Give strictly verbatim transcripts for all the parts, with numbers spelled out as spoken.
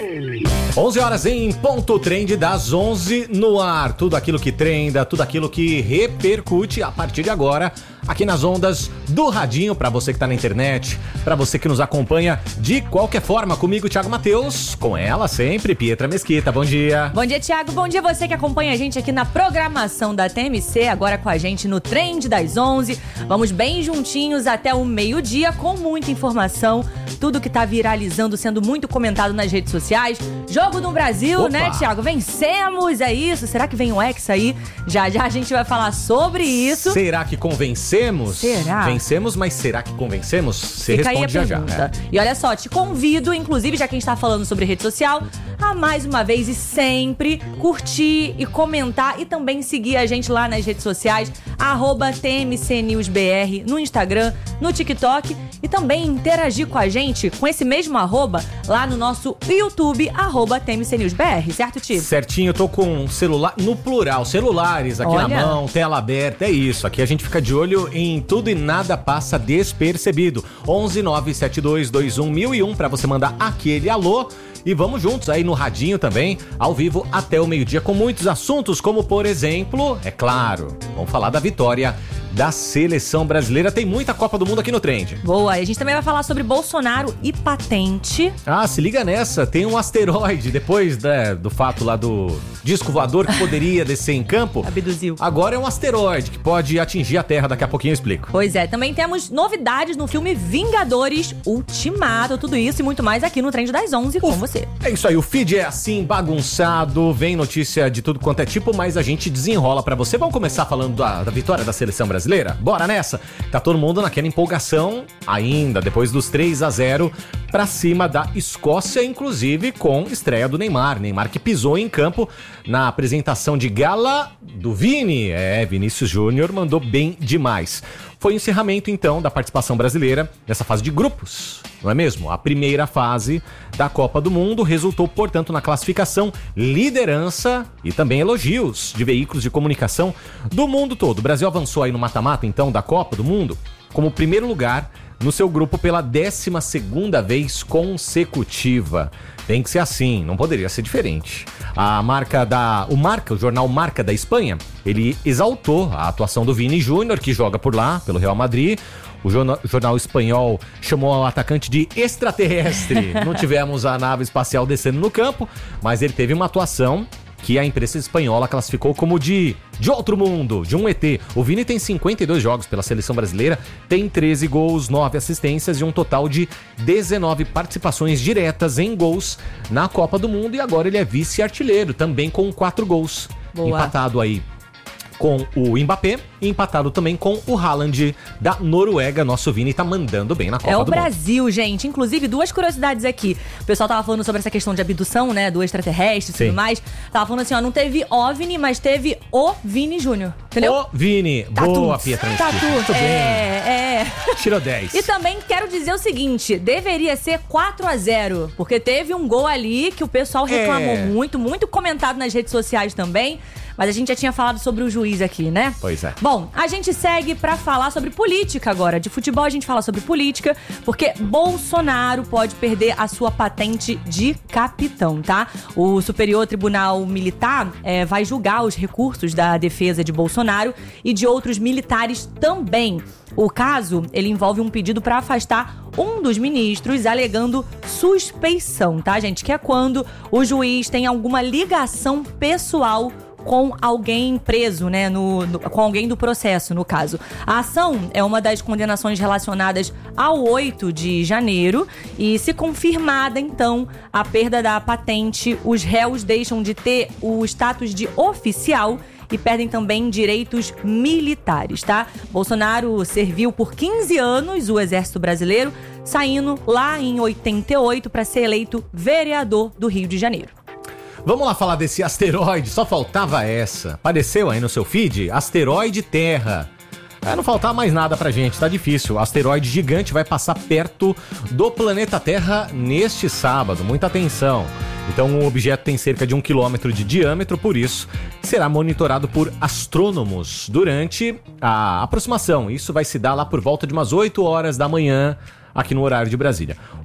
onze horas em ponto, trend das onze no ar. Tudo aquilo que trenda, tudo aquilo que repercute a partir de agora aqui nas ondas do radinho, pra você que tá na internet, pra você que nos acompanha de qualquer forma. Comigo, Thiago Matheus, com ela sempre, Pietra Mesquita. Bom dia. Bom dia, Thiago. Bom dia você que acompanha a gente aqui na programação da T M C, agora com a gente no Trend das onze. Vamos bem juntinhos até o meio-dia com muita informação, tudo que tá viralizando, sendo muito comentado nas redes sociais. Jogo no Brasil, Opa. né, Thiago? Vencemos, é isso? Será que vem o Hexa aí? Já já a gente vai falar sobre isso. Será que convencemos? Será? Vencemos, mas será que convencemos? Você Fica responde aí a já pergunta. já. É. E olha só, te convido, inclusive, já que a gente tá falando sobre rede social, a mais uma vez e sempre curtir e comentar e também seguir a gente lá nas redes sociais, arroba T M C News B R, no Instagram, no TikTok, e também interagir com a gente com esse mesmo arroba lá no nosso YouTube, arroba T M C News B R, certo, Tio? Certinho, eu tô com celular no plural, celulares aqui Olha. na mão, tela aberta, é isso. Aqui a gente fica de olho em tudo e nada passa despercebido. onze nove sete dois dois um mil e um pra você mandar aquele alô. E vamos juntos aí no radinho também, ao vivo até o meio-dia, com muitos assuntos, como por exemplo, é claro, vamos falar da vitória da seleção brasileira. Tem muita Copa do Mundo aqui no Trend. Boa, e a gente também vai falar sobre Bolsonaro e patente. Ah, se liga nessa, tem um asteroide, depois né, do fato lá do disco voador que poderia descer em campo. Abduziu. Agora é um asteroide que pode atingir a Terra, daqui a pouquinho eu explico. Pois é, também temos novidades no filme Vingadores Ultimato, tudo isso e muito mais aqui no Trend das onze com você. É isso aí, o feed é assim, bagunçado, vem notícia de tudo quanto é tipo, mas a gente desenrola pra você. Vamos começar falando da, da vitória da seleção brasileira? Bora nessa? Tá todo mundo naquela empolgação ainda, depois dos três a zero pra cima da Escócia, inclusive com estreia do Neymar. Neymar que pisou em campo na apresentação de gala do Vini. É, Vinícius Júnior mandou bem demais. Foi o encerramento, então, da participação brasileira nessa fase de grupos, não é mesmo? A primeira fase da Copa do Mundo resultou, portanto, na classificação, liderança e também elogios de veículos de comunicação do mundo todo. O Brasil avançou aí no mata-mata, então, da Copa do Mundo como primeiro lugar no seu grupo pela décima segunda vez consecutiva. Tem que ser assim, não poderia ser diferente. A marca da, o Marca, o jornal Marca da Espanha, ele exaltou a atuação do Vini Júnior, que joga por lá, pelo Real Madrid. O jornal, jornal espanhol chamou o atacante de extraterrestre. Não tivemos a nave espacial descendo no campo, mas ele teve uma atuação que a imprensa espanhola classificou como de, de outro mundo, de um E T. O Vini tem cinquenta e dois jogos pela seleção brasileira, tem treze gols, nove assistências e um total de dezenove participações diretas em gols na Copa do Mundo. E agora ele é vice-artilheiro, também com quatro gols. Boa. Empatado aí com o Mbappé e empatado também com o Haaland da Noruega. Nosso Vini tá mandando bem na Copa do Mundo. É o Brasil, gente. Inclusive, duas curiosidades aqui. O pessoal tava falando sobre essa questão de abdução, né, do extraterrestre e tudo mais. Tava falando assim, ó, não teve OVNI, mas teve o Vini Júnior. Entendeu? Ô, Vini. Tatu. Boa, Pietra. Tatu. Muito bem. É, é. Tirou dez. E também quero dizer o seguinte, deveria ser quatro a zero, porque teve um gol ali que o pessoal reclamou É. muito, muito comentado nas redes sociais também. Mas a gente já tinha falado sobre o juiz aqui, né? Pois é. Bom, a gente segue pra falar sobre política agora. De futebol a gente fala sobre política, porque Bolsonaro pode perder a sua patente de capitão, tá? O Superior Tribunal Militar é, vai julgar os recursos da defesa de Bolsonaro e de outros militares também. O caso, ele envolve um pedido para afastar um dos ministros, alegando suspeição, tá, gente? Que é quando o juiz tem alguma ligação pessoal com alguém preso, né, no, no, com alguém do processo, no caso. A ação é uma das condenações relacionadas ao oito de janeiro e, se confirmada, então, a perda da patente, os réus deixam de ter o status de oficial e perdem também direitos militares, tá? Bolsonaro serviu por quinze anos o Exército Brasileiro, saindo lá em oitenta e oito para ser eleito vereador do Rio de Janeiro. Vamos lá falar desse asteroide, só faltava essa. Apareceu aí no seu feed? Asteroide Terra. É, não faltar mais nada pra gente, tá difícil. O asteroide gigante vai passar perto do planeta Terra neste sábado. Muita atenção. Então o objeto tem cerca de um quilômetro de diâmetro, por isso será monitorado por astrônomos durante a aproximação. Isso vai se dar lá por volta de umas oito horas da manhã, aqui no horário de Brasília.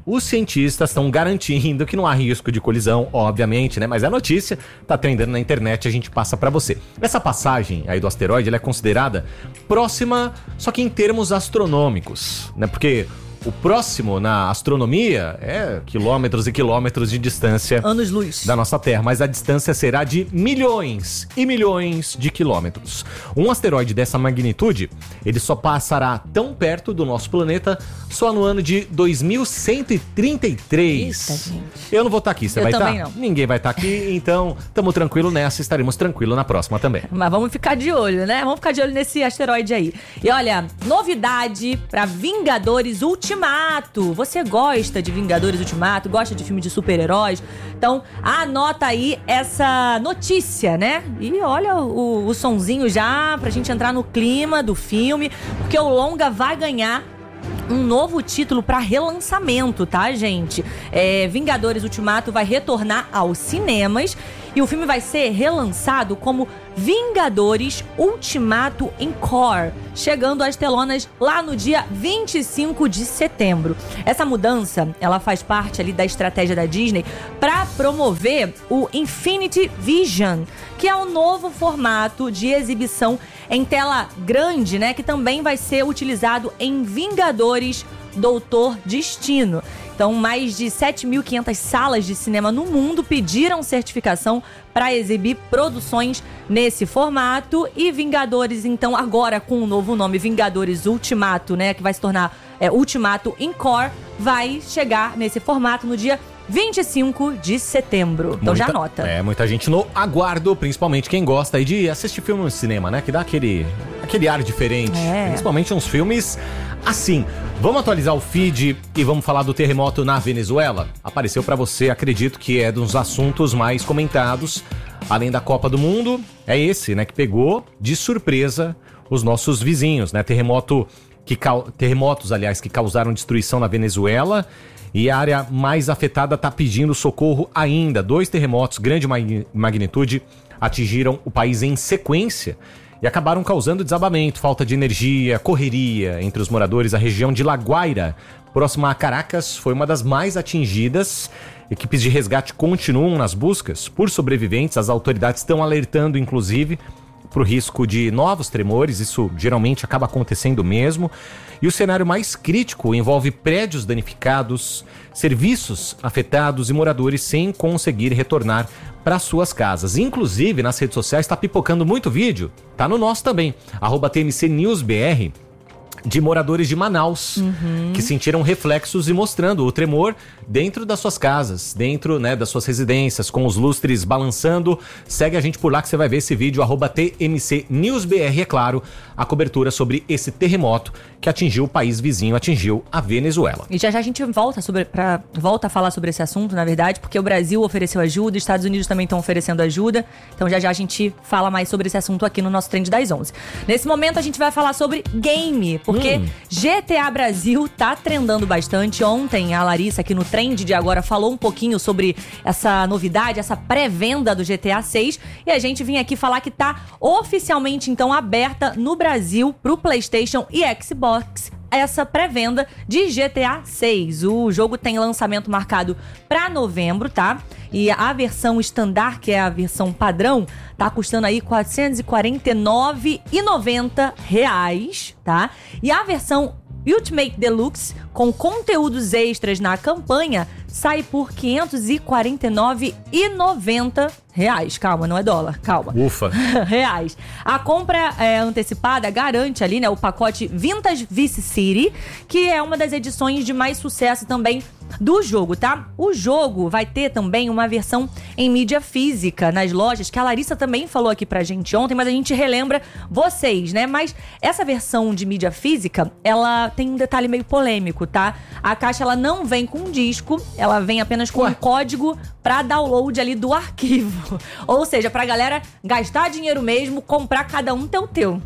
os cientistas estão garantindo que não há risco de colisão, obviamente, né? Mas a notícia tá trendando na internet, a gente passa pra você. Essa passagem aí do asteroide, ela é considerada próxima, só que em termos astronômicos, né? Porque o próximo na astronomia é quilômetros e quilômetros de distância anos-luz da nossa Terra, mas a distância será de milhões e milhões de quilômetros. Um asteroide dessa magnitude, ele só passará tão perto do nosso planeta só no ano de dois mil cento e trinta e três. Eita, gente. Eu não vou estar aqui, você Eu vai estar? também não. Ninguém vai estar aqui, então tamo tranquilo nessa, estaremos tranquilo na próxima também. Mas vamos ficar de olho, né? Vamos ficar de olho nesse asteroide aí. E olha, novidade pra Vingadores Ultimato. Você gosta de Vingadores Ultimato? Gosta de filme de super-heróis? Então, anota aí essa notícia, né? E olha o, o sonzinho já pra gente entrar no clima do filme, porque o longa vai ganhar um novo título para relançamento, tá, gente? É, Vingadores Ultimato vai retornar aos cinemas e o filme vai ser relançado como Vingadores Ultimato Encore, chegando às telonas lá no dia vinte e cinco de setembro. Essa mudança, ela faz parte ali da estratégia da Disney para promover o Infinity Vision, que é um novo formato de exibição em tela grande, né, que também vai ser utilizado em Vingadores Doutor Destino. Então, mais de sete mil e quinhentas salas de cinema no mundo pediram certificação para exibir produções nesse formato. E Vingadores, então, agora com o novo nome Vingadores Ultimato, né, que vai se tornar é, Ultimato Encore, vai chegar nesse formato no dia vinte e cinco de setembro. Então Muita, já anota. É, muita gente no aguardo, principalmente quem gosta aí de assistir filme no cinema, né? Que dá aquele, aquele ar diferente. É. Principalmente uns filmes assim. Vamos atualizar o feed e vamos falar do terremoto na Venezuela? Apareceu pra você, acredito que é dos assuntos mais comentados, além da Copa do Mundo. É esse, né? Que pegou de surpresa os nossos vizinhos, né? Terremoto que, terremotos, aliás, que causaram destruição na Venezuela. E a área mais afetada está pedindo socorro ainda. Dois terremotos, grande magnitude, atingiram o país em sequência e acabaram causando desabamento, falta de energia, correria entre os moradores. A região de La Guaira, próxima a Caracas, foi uma das mais atingidas. Equipes de resgate continuam nas buscas por sobreviventes. As autoridades estão alertando, inclusive, para o risco de novos tremores. Isso geralmente acaba acontecendo mesmo. E o cenário mais crítico envolve prédios danificados, serviços afetados e moradores sem conseguir retornar para suas casas. Inclusive, nas redes sociais está pipocando muito vídeo, tá no nosso também, arroba T M C News B R, de moradores de Manaus, uhum. que sentiram reflexos e mostrando o tremor dentro das suas casas, dentro, né, das suas residências, com os lustres balançando. Segue a gente por lá que você vai ver esse vídeo, arroba T M C News B R, é claro, a cobertura sobre esse terremoto que atingiu o país vizinho, atingiu a Venezuela. E já já a gente volta, sobre, pra, volta a falar sobre esse assunto, na verdade, porque o Brasil ofereceu ajuda, os Estados Unidos também estão oferecendo ajuda, então já já a gente fala mais sobre esse assunto aqui no nosso Trend das onze. Nesse momento a gente vai falar sobre game, porque hum. G T A Brasil tá trendando bastante. Ontem a Larissa aqui no Trend de Agora falou um pouquinho sobre essa novidade, essa pré-venda do G T A seis, e a gente vinha aqui falar que tá oficialmente então aberta no Brasil pro PlayStation e Xbox essa pré-venda de G T A seis. O jogo tem lançamento marcado para novembro, tá? E a versão standard, que é a versão padrão, tá custando aí quatrocentos e quarenta e nove reais e noventa centavos, tá? E a versão Ultimate Deluxe, com conteúdos extras na campanha, sai por quinhentos e quarenta e nove reais e noventa centavos. Calma, não é dólar, calma. Ufa. Reais. A compra é, antecipada garante ali, né, o pacote Vintage Vice City, que é uma das edições de mais sucesso também do jogo, tá? O jogo vai ter também uma versão em mídia física nas lojas, que a Larissa também falou aqui pra gente ontem, mas a gente relembra vocês, né? Mas essa versão de mídia física, ela tem um detalhe meio polêmico, tá? A caixa, ela não vem com disco, ela vem apenas com Ué? um código pra download ali do arquivo. Ou seja, pra galera gastar dinheiro mesmo, comprar cada um teu teu.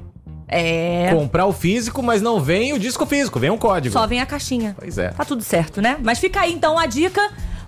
É... Comprar o físico, mas não vem o disco físico, vem um código. Só vem a caixinha. Pois é. Tá tudo certo, né? Mas fica aí então a dica.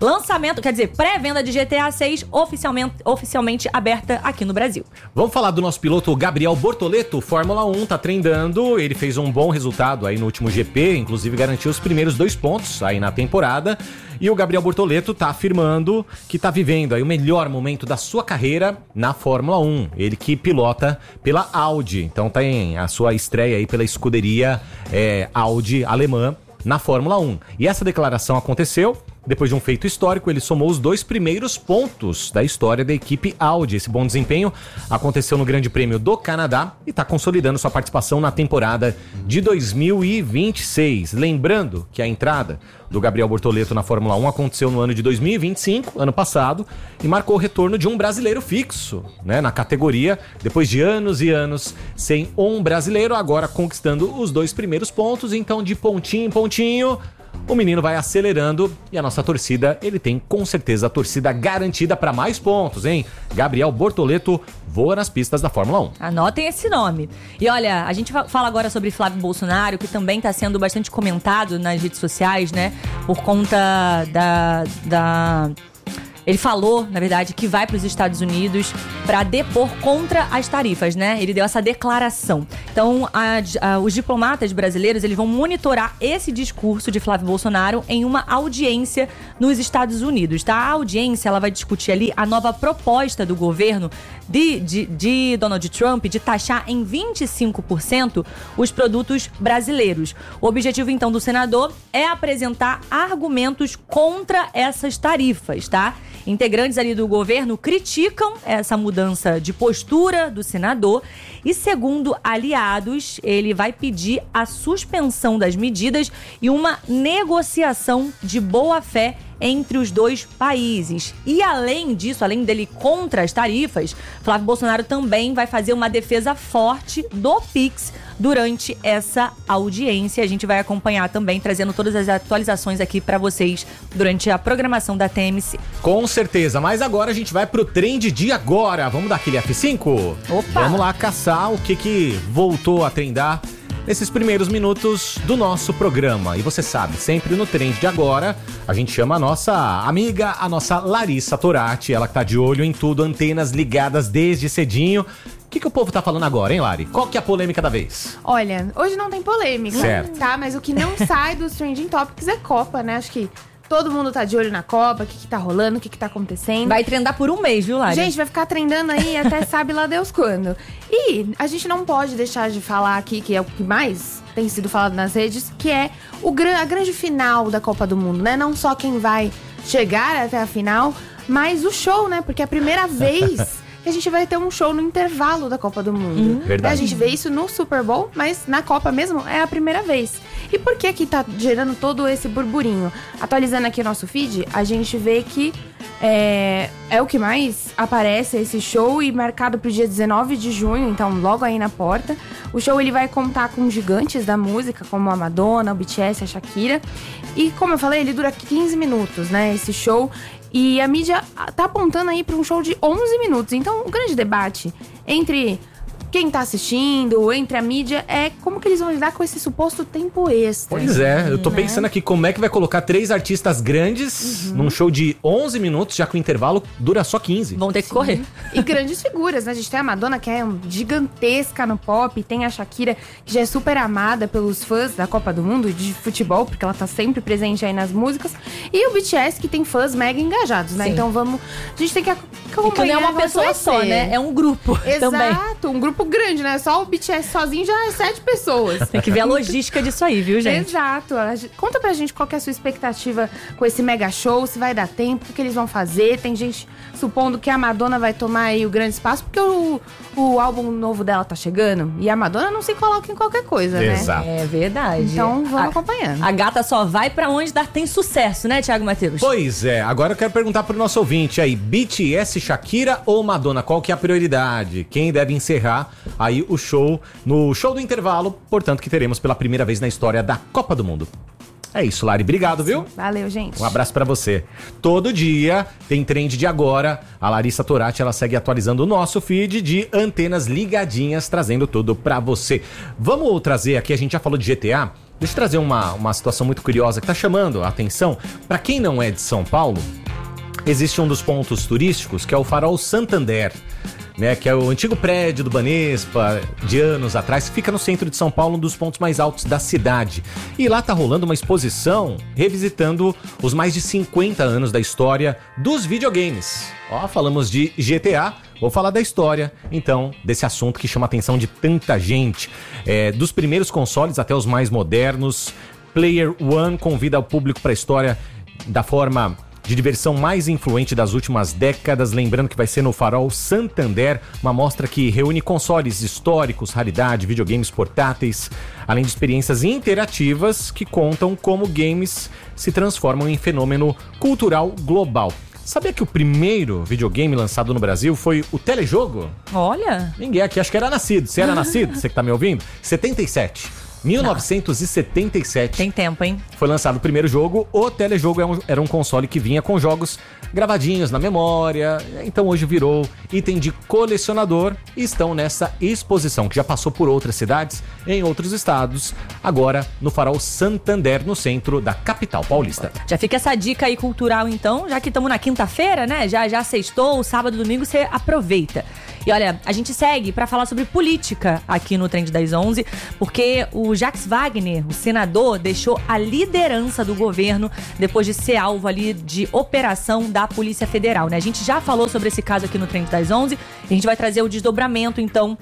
Lançamento, quer dizer, pré-venda de G T A seis oficialmente, oficialmente aberta aqui no Brasil. Vamos falar do nosso piloto Gabriel Bortoleto, Fórmula um, tá treinando, ele fez um bom resultado aí no último G P, inclusive garantiu os primeiros dois pontos aí na temporada. E o Gabriel Bortoleto tá afirmando que tá vivendo aí o melhor momento da sua carreira na Fórmula um. Ele que pilota pela Audi, então tem a sua estreia aí pela escuderia é, Audi alemã na Fórmula um. E essa declaração aconteceu depois de um feito histórico. Ele somou os dois primeiros pontos da história da equipe Audi. Esse bom desempenho aconteceu no Grande Prêmio do Canadá e está consolidando sua participação na temporada de dois mil e vinte e seis. Lembrando que a entrada do Gabriel Bortoleto na Fórmula um aconteceu no ano de dois mil e vinte e cinco, ano passado, e marcou o retorno de um brasileiro fixo, né, na categoria, depois de anos e anos sem um brasileiro, agora conquistando os dois primeiros pontos. Então, de pontinho em pontinho, o menino vai acelerando e a nossa torcida, ele tem com certeza a torcida garantida para mais pontos, hein? Gabriel Bortoleto voa nas pistas da Fórmula um. Anotem esse nome. E olha, a gente fala agora sobre Flávio Bolsonaro, que também está sendo bastante comentado nas redes sociais, né? Por conta da... da... Ele falou, na verdade, que vai para os Estados Unidos para depor contra as tarifas, né? Ele deu essa declaração. Então, a, a, os diplomatas brasileiros, eles vão monitorar esse discurso de Flávio Bolsonaro em uma audiência nos Estados Unidos, tá? A audiência, ela vai discutir ali a nova proposta do governo de, de, de Donald Trump de taxar em vinte e cinco por cento os produtos brasileiros. O objetivo, então, do senador é apresentar argumentos contra essas tarifas, tá? Integrantes ali do governo criticam essa mudança de postura do senador e, segundo aliados, ele vai pedir a suspensão das medidas e uma negociação de boa-fé entre os dois países. E além disso, além dele contra as tarifas, Flávio Bolsonaro também vai fazer uma defesa forte do Pix durante essa audiência. A gente vai acompanhar também, trazendo todas as atualizações aqui para vocês durante a programação da T M C. Com certeza, mas agora a gente vai pro trend de agora. Vamos dar aquele F cinco? Opa! Vamos lá caçar o que que voltou a trendar nesses primeiros minutos do nosso programa. E você sabe, sempre no trend de agora, a gente chama a nossa amiga, a nossa Larissa Torati, ela que tá de olho em tudo, antenas ligadas desde cedinho. O que, que o povo tá falando agora, hein, Lari? Qual que é a polêmica da vez? Olha, hoje não tem polêmica, certo, tá? Mas o que não sai dos Trending Topics é Copa, né? Acho que todo mundo tá de olho na Copa, o que que tá rolando, o que que tá acontecendo. Vai trendar por um mês, viu, Lari? Gente, vai ficar trendando aí até sabe lá Deus quando. E a gente não pode deixar de falar aqui, que é o que mais tem sido falado nas redes, que é o, a grande final da Copa do Mundo, né? Não só quem vai chegar até a final, mas o show, né? Porque é a primeira vez que a gente vai ter um show no intervalo da Copa do Mundo. Hum, verdade. A gente vê isso no Super Bowl, mas na Copa mesmo é a primeira vez. E por que que tá gerando todo esse burburinho? Atualizando aqui o nosso feed, a gente vê que é, é o que mais aparece esse show, e marcado pro dia dezenove de junho, então logo aí na porta. O show ele vai contar com gigantes da música, como a Madonna, o B T S, a Shakira. E como eu falei, ele dura quinze minutos, né, esse show. E a mídia tá apontando aí para um show de onze minutos. Então, o grande debate entre quem tá assistindo, entre a mídia, é como que eles vão lidar com esse suposto tempo extra. Pois é, eu tô né? pensando aqui como é que vai colocar três artistas grandes uhum. num show de onze minutos, já que o intervalo dura só quinze. Vão ter que Sim. correr. E grandes figuras, né? A gente tem a Madonna, que é gigantesca no pop, tem a Shakira, que já é super amada pelos fãs da Copa do Mundo de futebol, porque ela tá sempre presente aí nas músicas, e o B T S, que tem fãs mega engajados, né? Sim. Então vamos... A gente tem que acompanhar. E que não é uma pessoa só, né? É um grupo. Exato, também. um grupo grande, né? Só o B T S sozinho já é sete pessoas. Tem que ver a logística disso aí, viu, gente? Exato. Conta pra gente qual que é a sua expectativa com esse mega show, se vai dar tempo, o que, que eles vão fazer. Tem gente supondo que a Madonna vai tomar aí o grande espaço, porque o, o álbum novo dela tá chegando, e a Madonna não se coloca em qualquer coisa, né? Exato. É verdade. Então vamos a, acompanhando. A gata só vai pra onde dá, tem sucesso, né, Thiago Matheus? Pois é, agora eu quero perguntar pro nosso ouvinte aí, B T S, Shakira ou Madonna? Qual que é a prioridade? Quem deve encerrar aí o show no show do intervalo, portanto, que teremos pela primeira vez na história da Copa do Mundo. É isso, Lari. Obrigado, viu? Valeu, gente. Um abraço pra você. Todo dia tem trend de agora. A Larissa Torati, ela segue atualizando o nosso feed de antenas ligadinhas, trazendo tudo pra você. Vamos trazer aqui, a gente já falou de G T A, Deixa eu trazer uma, uma situação muito curiosa que tá chamando a atenção. Pra quem não é de São Paulo, existe um dos pontos turísticos que é o Farol Santander, né, que é o antigo prédio do Banespa, de anos atrás, que fica no centro de São Paulo, um dos pontos mais altos da cidade. E lá tá rolando uma exposição revisitando os mais de cinquenta anos da história dos videogames. Ó, falamos de G T A, vou falar da história, então, desse assunto que chama a atenção de tanta gente. É, dos primeiros consoles até os mais modernos, Player One convida o público para a história da forma de diversão mais influente das últimas décadas, lembrando que vai ser no Farol Santander, uma mostra que reúne consoles históricos, raridade, videogames portáteis, além de experiências interativas que contam como games se transformam em fenômeno cultural global. Sabia que o primeiro videogame lançado no Brasil foi o telejogo? Olha! Ninguém aqui, acho que era nascido. Você era nascido? Você que tá me ouvindo? setenta e sete. mil novecentos e setenta e sete. Tem tempo, hein? Foi lançado o primeiro jogo. O telejogo é um- era um console que vinha com jogos gravadinhos na memória. Então hoje virou item de colecionador e estão nessa exposição que já passou por outras cidades, em outros estados. Agora no Farol Santander, no centro da capital paulista. Já fica essa dica aí cultural, então, já que estamos na quinta-feira, né? Já, já sextou, sábado, domingo, você aproveita. E olha, a gente segue para falar sobre política aqui no Trend das onze, porque o Jacques Wagner, o senador, deixou a liderança do governo depois de ser alvo ali de operação da Polícia Federal, né? A gente já falou sobre esse caso aqui no Trend das onze, e a gente vai trazer o desdobramento, então,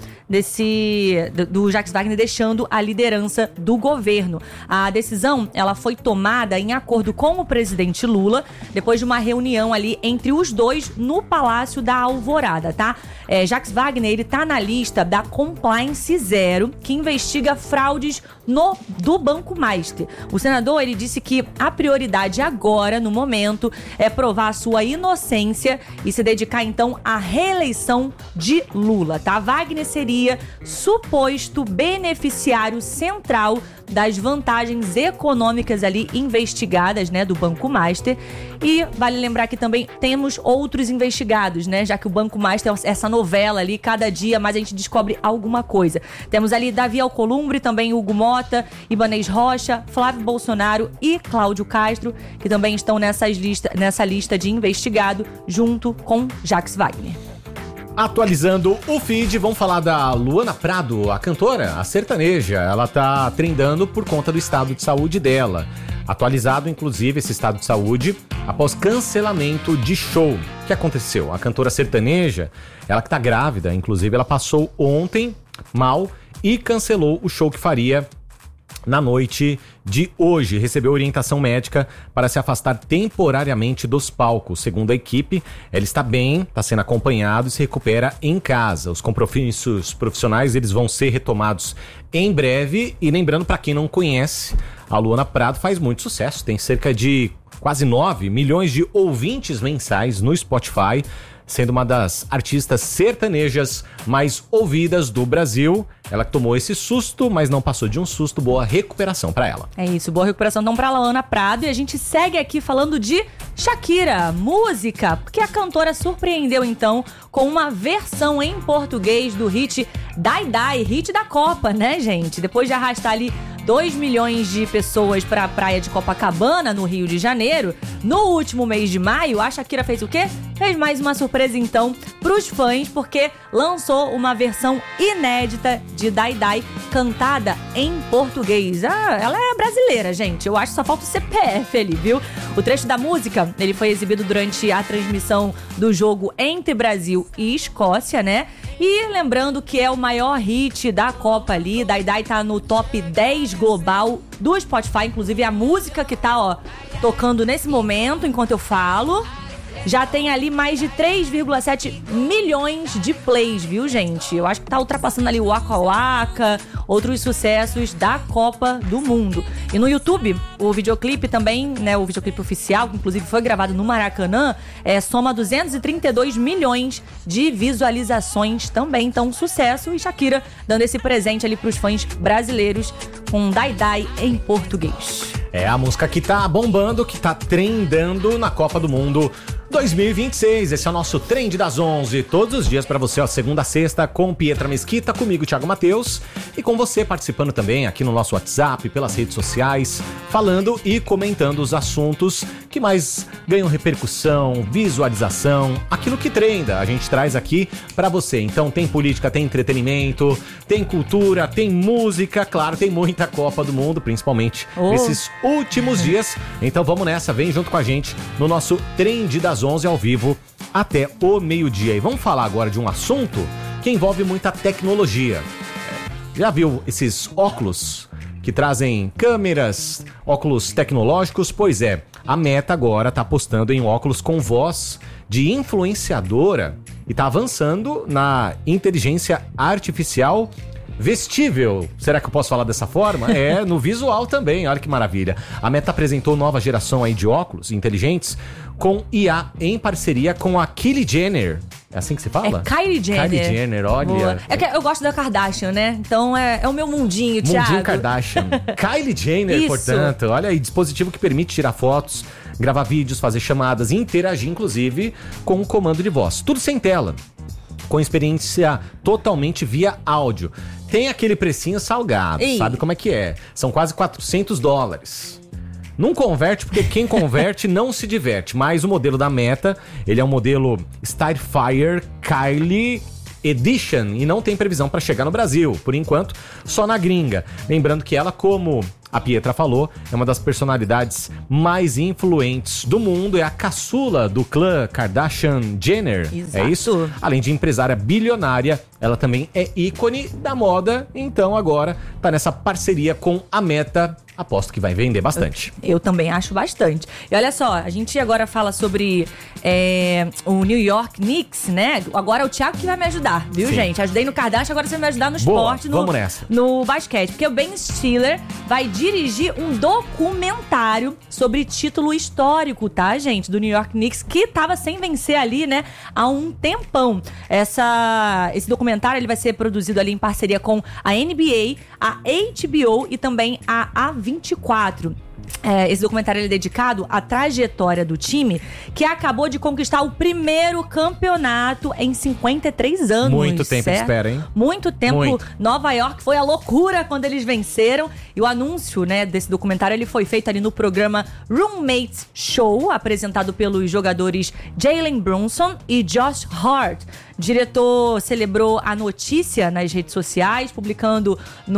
desse do, do Jacques Wagner deixando a liderança do governo. A decisão, ela foi tomada em acordo com o presidente Lula, depois de uma reunião ali entre os dois no Palácio da Alvorada, tá? É, Jacques Wagner, ele tá na lista da Compliance Zero, que investiga fraudes no, do Banco Master. O senador, ele disse que a prioridade agora, no momento, é provar a sua inocência e se dedicar, então, à reeleição de Lula, tá? Wagner seria suposto beneficiário central das vantagens econômicas ali investigadas, né, do Banco Master. E vale lembrar que também temos outros investigados, né, já que o Banco Master é essa novela ali, cada dia mais a gente descobre alguma coisa. Temos ali Davi Alcolumbre, também Hugo Mota, Ibanez Rocha, Flávio Bolsonaro e Cláudio Castro, que também estão nessas lista, nessa lista de investigado, junto com Jacques Wagner. Atualizando o feed, vamos falar da Luana Prado, a cantora, a sertaneja. Ela tá trendando por conta do estado de saúde dela. Atualizado, inclusive, esse estado de saúde após cancelamento de show. O que aconteceu? A cantora sertaneja, ela que tá grávida, inclusive, ela passou ontem mal e cancelou o show que faria na noite de hoje. Recebeu orientação médica para se afastar temporariamente dos palcos. Segundo a equipe, ela está bem, está sendo acompanhado e se recupera em casa. Os compromissos profissionais, eles vão ser retomados em breve. E lembrando, para quem não conhece, a Luana Prado faz muito sucesso. Tem cerca de quase nove milhões de ouvintes mensais no Spotify, sendo uma das artistas sertanejas mais ouvidas do Brasil. Ela que tomou esse susto, mas não passou de um susto. Boa recuperação pra ela. É isso, boa recuperação então pra Luana Prado. E a gente segue aqui falando de Shakira, música, porque a cantora surpreendeu então com uma versão em português do hit Dai Dai, hit da Copa, né, gente? Depois de arrastar ali dois milhões de pessoas para a praia de Copacabana, no Rio de Janeiro, no último mês de maio, a Shakira fez o quê? Fez mais uma surpresa, então, pros fãs, porque lançou uma versão inédita de Dai Dai, cantada em português. Ah, ela é brasileira, gente. Eu acho que só falta o C P F ali, viu? O trecho da música, ele foi exibido durante a transmissão do jogo entre Brasil e Escócia, né? E lembrando que é o maior hit da Copa ali, Dai Dai tá no top dez global do Spotify, inclusive a música que tá, ó, tocando nesse momento, enquanto eu falo, já tem ali mais de três vírgula sete milhões de plays, viu, gente? Eu acho que tá ultrapassando ali o Waka Waka, outros sucessos da Copa do Mundo. E no YouTube, o videoclipe também, né, o videoclipe oficial, que inclusive foi gravado no Maracanã, é, soma duzentos e trinta e dois milhões de visualizações também. Então, um sucesso, e Shakira dando esse presente ali pros fãs brasileiros com Dai Dai em português. É a música que tá bombando, que tá trendando na Copa do Mundo dois mil e vinte e seis, esse é o nosso Trend das onze, todos os dias pra você, ó, segunda a sexta, com Pietra Mesquita, comigo, Thiago Matheus, e com você participando também aqui no nosso WhatsApp, pelas redes sociais, falando e comentando os assuntos que mais ganham repercussão, visualização, aquilo que trenda, a gente traz aqui pra você. Então tem política, tem entretenimento, tem cultura, tem música, claro, tem muita Copa do Mundo, principalmente Oh. nesses últimos dias. Então vamos nessa, vem junto com a gente no nosso Trend das onze ao vivo até o meio-dia. E vamos falar agora de um assunto que envolve muita tecnologia. Já viu esses óculos que trazem câmeras, óculos tecnológicos? Pois é, a Meta agora está apostando em óculos com voz de influenciadora e está avançando na inteligência artificial vestível. Será que eu posso falar dessa forma? É, no visual também, olha que maravilha. A Meta apresentou nova geração aí de óculos inteligentes com I A em parceria com a Kylie Jenner. É assim que se fala? É Kylie Jenner. Kylie Jenner, olha. Boa. É que eu gosto da Kardashian, né? Então é, é o meu mundinho, Thiago. Mundinho Kardashian. Kylie Jenner, Isso. portanto. Olha aí, dispositivo que permite tirar fotos, gravar vídeos, fazer chamadas e interagir, inclusive, com o comando de voz. Tudo sem tela, com experiência totalmente via áudio. Tem aquele precinho salgado, Ei. sabe como é que é? São quase quatrocentos dólares. Não converte, porque quem converte não se diverte. Mas o modelo da Meta, ele é um modelo Starfire Kylie Edition e não tem previsão para chegar no Brasil. Por enquanto, só na gringa. Lembrando que ela, como a Pietra falou, é uma das personalidades mais influentes do mundo, é a caçula do clã Kardashian-Jenner, Exato. é isso? Além de empresária bilionária, ela também é ícone da moda, então agora tá nessa parceria com a Meta. Aposto que vai vender bastante. Eu também acho bastante. E olha só, a gente agora fala sobre é, o New York Knicks, né? Agora é o Thiago que vai me ajudar, viu, Sim. gente? Ajudei no Kardashian, agora você vai me ajudar no Boa, esporte, no, vamos nessa. no basquete. Porque o Ben Stiller vai dirigir um documentário sobre título histórico, tá, gente? Do New York Knicks, que tava sem vencer ali, né? Há um tempão. Essa, esse documentário ele vai ser produzido ali em parceria com a N B A, a H B O e também a A vinte e quatro. É, esse documentário ele é dedicado à trajetória do time que acabou de conquistar o primeiro campeonato em cinquenta e três anos. Muito tempo de certo? espera, hein? Muito tempo. Muito. Nova York foi a loucura quando eles venceram. E o anúncio, né, desse documentário ele foi feito ali no programa Roommates Show, apresentado pelos jogadores Jalen Brunson e Josh Hart. O diretor celebrou a notícia nas redes sociais, publicando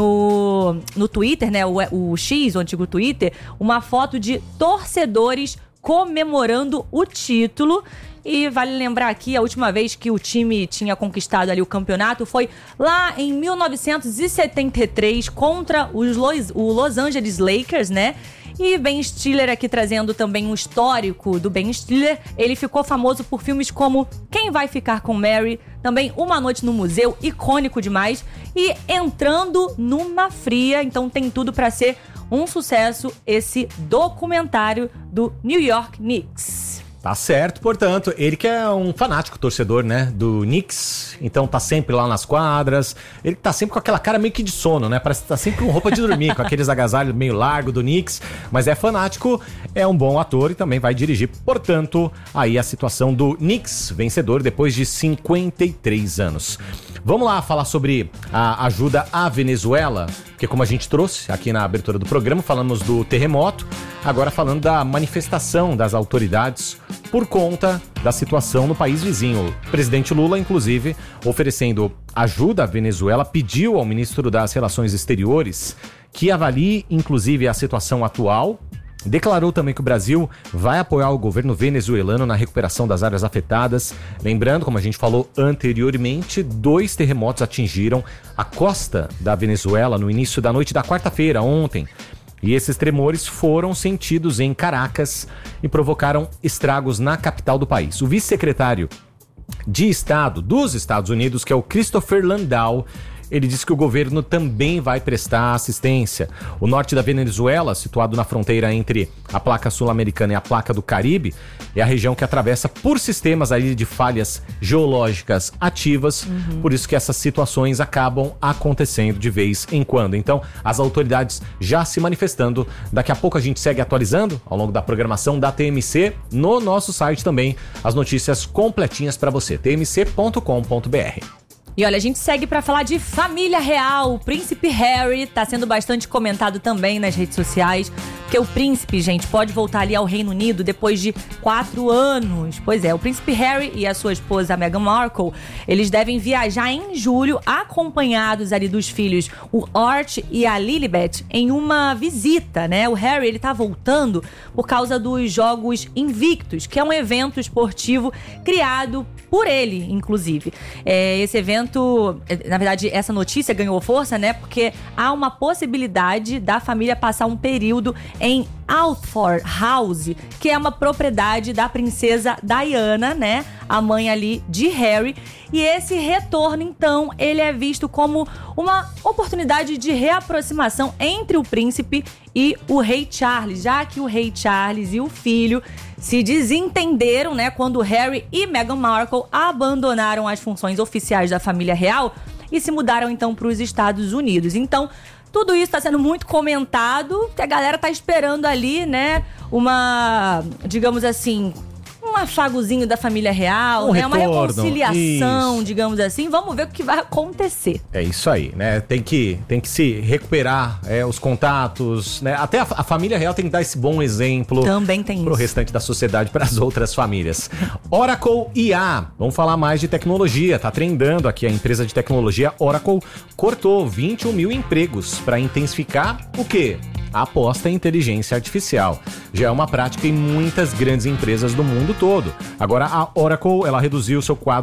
no, no Twitter, né, o, o X, o antigo Twitter, uma foto de torcedores comemorando o título. E vale lembrar aqui, a última vez que o time tinha conquistado ali o campeonato foi lá em mil novecentos e setenta e três contra os Los, o Los Angeles Lakers, né? E Ben Stiller aqui trazendo também um histórico do Ben Stiller. Ele ficou famoso por filmes como Quem Vai Ficar com Mary, também Uma Noite no Museu, icônico demais, e Entrando numa Fria. Então tem tudo pra ser um sucesso esse documentário do New York Knicks. Tá certo, portanto, ele que é um fanático torcedor, né, do Knicks, então tá sempre lá nas quadras, ele tá sempre com aquela cara meio que de sono, né, parece que tá sempre com roupa de dormir, com aqueles agasalhos meio largo do Knicks, mas é fanático, é um bom ator e também vai dirigir, portanto, aí a situação do Knicks, vencedor depois de cinquenta e três anos. Vamos lá falar sobre a ajuda à Venezuela, porque como a gente trouxe aqui na abertura do programa, falamos do terremoto, agora falando da manifestação das autoridades por conta da situação no país vizinho. O presidente Lula, inclusive, oferecendo ajuda à Venezuela, pediu ao ministro das Relações Exteriores que avalie, inclusive, a situação atual. Declarou também que o Brasil vai apoiar o governo venezuelano na recuperação das áreas afetadas. Lembrando, como a gente falou anteriormente, dois terremotos atingiram a costa da Venezuela no início da noite da quarta-feira, ontem. E esses tremores foram sentidos em Caracas e provocaram estragos na capital do país. O vice-secretário de Estado dos Estados Unidos, que é o Christopher Landau, ele disse que o governo também vai prestar assistência. O norte da Venezuela, situado na fronteira entre a placa sul-americana e a placa do Caribe, é a região que atravessa por sistemas aí de falhas geológicas ativas, uhum. por isso que essas situações acabam acontecendo de vez em quando. Então, as autoridades já se manifestando. Daqui a pouco a gente segue atualizando ao longo da programação da T M C no nosso site também, as notícias completinhas para você, t m c ponto com ponto b r. E olha, a gente segue pra falar de família real. O príncipe Harry tá sendo bastante comentado também nas redes sociais, porque o príncipe, gente, pode voltar ali ao Reino Unido depois de quatro anos. Pois é, o príncipe Harry e a sua esposa Meghan Markle, eles devem viajar em julho, acompanhados ali dos filhos, o Art e a Lilibet, em uma visita, né? O Harry, ele tá voltando por causa dos Jogos Invictus, que é um evento esportivo criado por ele, inclusive. É, esse evento, na verdade, essa notícia ganhou força, né? Porque há uma possibilidade da família passar um período em Althford House, que é uma propriedade da princesa Diana, né? A mãe ali de Harry. E esse retorno, então, ele é visto como uma oportunidade de reaproximação entre o príncipe e o rei Charles, já que o rei Charles e o filho se desentenderam, né, quando Harry e Meghan Markle abandonaram as funções oficiais da família real e se mudaram, então, para os Estados Unidos. Então, tudo isso está sendo muito comentado, que a galera tá esperando ali, né, uma, digamos assim, um afagozinho da família real, um né? Uma retorno, reconciliação, isso. digamos assim. Vamos ver o que vai acontecer. É isso aí, né? Tem que, tem que se recuperar é, os contatos, né? Até a, a família real tem que dar esse bom exemplo. Também tem pro isso. restante da sociedade, para as outras famílias. Oracle I A. Vamos falar mais de tecnologia. Tá trendando aqui a empresa de tecnologia Oracle cortou vinte e um mil empregos para intensificar o quê? A aposta em inteligência artificial. Já é uma prática em muitas grandes empresas do mundo todo. Agora, a Oracle, ela reduziu seu quadro